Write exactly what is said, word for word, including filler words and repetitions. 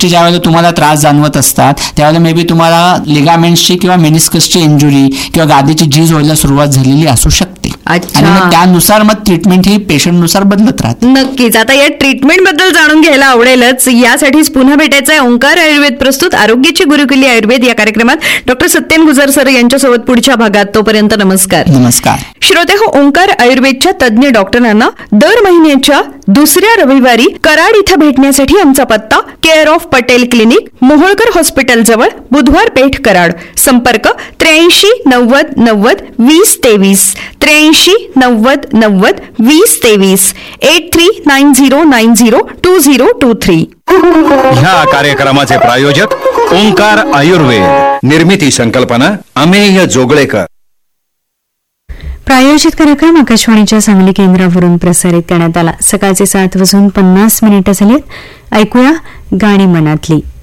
डिस्कचे ज्यावेळेला तुम्हाला त्रास जाणवत असतात त्यावेळेला मे बी तुम्हाला लिगामेंट्सची किंवा मेनिस्कसची इंजुरी किंवा गादीची झीज व्हायला सुरुवात झालेली असू शकते. आणि मग त्यानुसार मग ट्रीटमेंट ही पेशंटनुसार बदलत राहते. नक्कीच. आता या ट्रीटमेंट बद्दल जाणून घ्यायला आवडेलच. यासाठीच पुन्हा भेटायचं आहे ओंकार आयुर्वेद प्रस्तुत आरोग्याची गुरुकिल्ली आयुर्वेद या कार्यक्रमात डॉक्टर सत्यन गुजर सर यांच्यासोबत पुढच्या भागात. तोपर्यंत नमस्कार. नमस्कार श्रोते हो, ओंकार आयुर्वेदच्या तज्ज्ञ डॉक्टरांना दर महिन्याच्या दुसऱ्या रविवारी कराड इथं भेटण्यासाठी आमचा पत्ता care of Patel clinic, Moholkar hospital जवळ, बुधवार पेठ, कराड. संपर्क त्र्याऐंशी नव्वद नव्वद वीस तेवीस त्र्याऐंशी नव्वद नव्वद वीस तेवीस eight three nine zero nine zero to zero to three. ह्या कार्यक्रमाचे प्रायोजक ओंकार आयुर्वेद. निर्मिती संकल्पना अमेय जोगळेकर. प्रायोजित कार्यक्रम आकाशवाणीच्या सांगली केंद्रावरून प्रसारित करण्यात आला. सकाळचे सात वाजून पन्नास मिनिटं झालीत. ऐकूया गाणी मनातली.